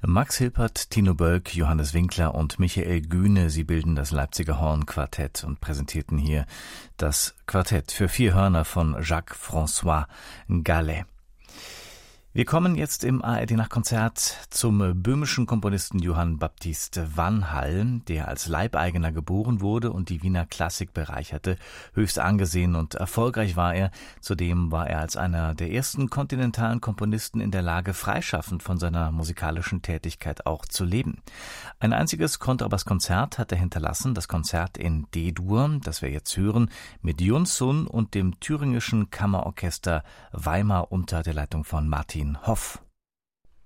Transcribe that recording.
Max Hilpert, Tino Bölk, Johannes Winkler und Michael Gühne, sie bilden das Leipziger Hornquartett und präsentierten hier das Quartett für 4 Hörner von Jacques-François Gallet. Wir kommen jetzt im ARD-Nachtkonzert zum böhmischen Komponisten Johann Baptist Vanhall, der als Leibeigener geboren wurde und die Wiener Klassik bereicherte. Höchst angesehen und erfolgreich war er. Zudem war er als einer der ersten kontinentalen Komponisten in der Lage, freischaffend von seiner musikalischen Tätigkeit auch zu leben. Ein einziges Kontrabasskonzert hat er hinterlassen, das Konzert in D-Dur, das wir jetzt hören, mit Yun Sun und dem thüringischen Kammerorchester Weimar unter der Leitung von Martin Hoff.